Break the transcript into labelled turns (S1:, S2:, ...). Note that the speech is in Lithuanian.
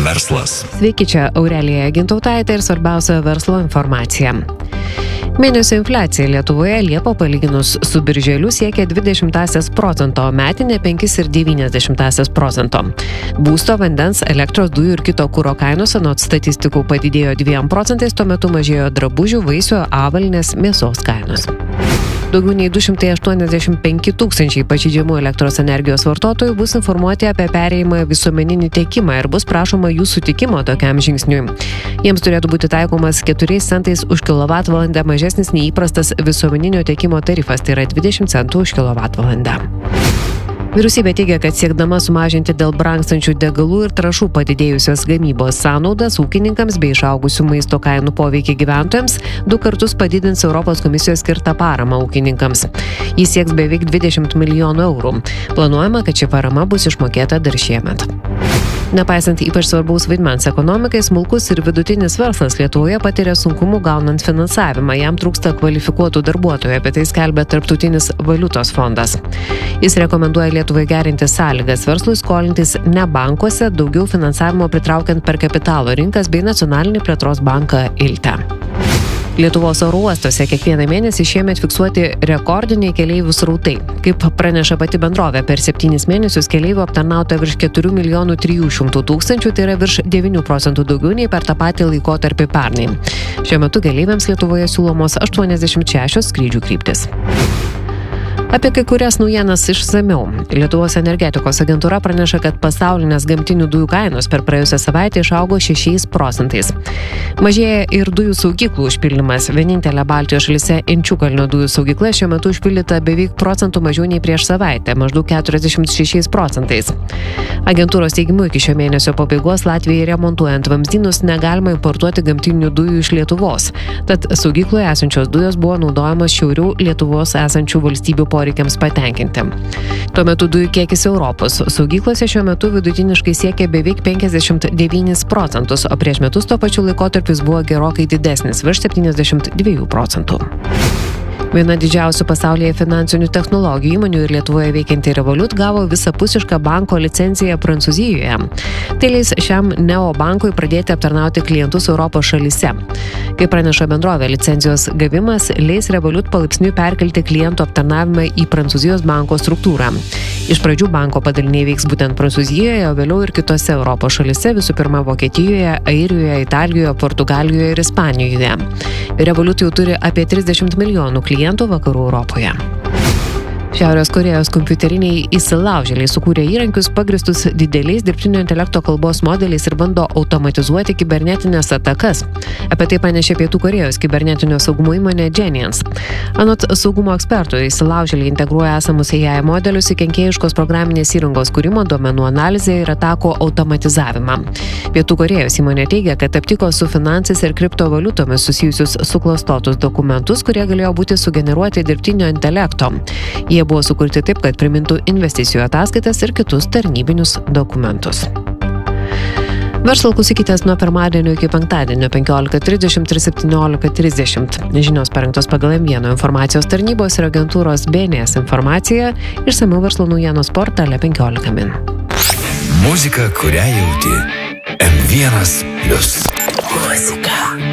S1: verslas.
S2: Sveiki, čia Aurelija Gintautaitė ir svarbiausia verslo informacija. Mėnesio infliacija Lietuvoje Liepą palyginus su birželiu siekia 0,20%, metinė 5,9%. Būsto, vandens, elektros, dujų ir kito kuro kainos anot statistikų padidėjo 2%, tuo metu mažėjo drabužių, vaisių, avalynės, mėsos kainos. Daugiau nei 285 tūkstančiai pažeidžiamų elektros energijos vartotojų bus informuoti apie perėjimą visuomeninį tiekimą ir bus prašoma jų sutikimo tokiam žingsniui. Jiems turėtų būti taikomas 4 centais už kilovatvalandę mažesnis nei įprastas visuomeninio tiekimo tarifas, tai yra 20 centų už kilovatvalandę. Vyriausybė teigia, kad siekdama sumažinti dėl brangstančių degalų ir trąšų padidėjusios gamybos sąnaudas ūkininkams bei išaugusių maisto kainų poveikį gyventojams 2 kartus padidins Europos komisijos skirtą paramą ūkininkams. Jis sieks beveik 20 milijonų eurų. Planuojama, kad ši parama bus išmokėta dar šiemet. Nepaisant ypač svarbaus vaidmens ekonomikai, smulkus ir vidutinis verslas Lietuvoje patiria sunkumų gaunant finansavimą. Jam trūksta kvalifikuotų darbuotojų, apie tai skelbia Tarptautinis valiutos fondas. Jis rekomenduoja Lietuvai gerinti sąlygas verslui skolintis ne bankuose, daugiau finansavimo pritraukiant per kapitalo rinkas bei Nacionalinį plėtros banką ILTE. Lietuvos oro uostuose kiekvieną mėnesį šiemet fiksuoti rekordiniai keleivių srautai. Kaip praneša pati bendrovė, per 7 mėnesius keleivių aptarnauta virš 4,3 milijonų, tai yra virš 9% daugiau nei per tą patį laikotarpį pernai. Šiuo metu keleiviams Lietuvoje siūlomos 86 skrydžių kryptis. Apie kai kurias naujienas išsamiau. Lietuvos energetikos agentūra praneša, kad pasaulinės gamtinių dujų kainos per praėjusią savaitę išaugo 6%. Mažėja ir dujų saugyklų užpildymas. Vienintelė Baltijos šalyse Inčiukalnio dujų saugykla šiuo metu užpildyta beveik procentų mažiau nei prieš savaitę, maždaug 46%. Agentūros teigimu, iki šio mėnesio pabaigos Latvijai remontuojant vamzdynus negalima importuoti gamtinių dujų iš Lietuvos. Tad saugykloje esančios dujos buvo naudojamos šiauriau Lietuvos esančių valstybių poreikiams patenkinti. Tuo metu dujų kiekis Europos saugyklose šiuo metu vidutiniškai siekia beveik 59%, o prieš metus tuo pačiu laikotarpis buvo gerokai didesnis, virš 72%. Viena didžiausių pasaulyje finansinių technologijų įmonių ir Lietuvoje veikianti Revolut gavo visapusišką banko licenciją Prancūzijoje. Tai leis šiam neobankui pradėti aptarnauti klientus Europos šalyse. Kaip praneša bendrovė, licencijos gavimas leis Revolut palaipsniui perkelti klientų aptarnavimą į Prancūzijos banko struktūrą. Iš pradžių banko padaliniai veiks būtent Prancūzijoje, o vėliau ir kitose Europos šalyse, visų pirma Vokietijoje, Airijoje, Italijoje, Portugalijoje ir Ispanijoje. Revolut jau turi apie 30 milijonų klientų vakarų Europoje. Šiaurės Korėjos kompiuteriniai įsilaužėliai sukūrė įrankius pagristus dideliais dirbtinio intelekto kalbos modeliais ir bando automatizuoti kibernetinės atakas. Apie tai pranešė Pietų Korėjos kibernetinio saugumo įmonė Genians. Anot saugumo ekspertų, įsilaužėliai integruoja esamus AI modelius į kenkėjiškos programinės įrangos kūrimo, duomenų analizę ir atakų automatizavimą. Pietų Korėjos įmonė teigia, kad aptiko su finansais ir kriptovaliutomis susijusius suklastotus dokumentus, kurie galėjo būti sugeneruoti dirbtinio intelekto. Jie buvo sukurti taip, kad primintų investicijų ataskaitas ir kitus tarnybinius dokumentus. Verslo klausykitės nuo pirmadienio iki penktadienio 15:30 ir 17:30. Žinios parengtos pagal M1 informacijos tarnybos ir agentūros BNS informaciją, išsamiau verslo naujienos portale 15 min.
S1: Muzika, kurią jauti. M1+.
S3: Muzika.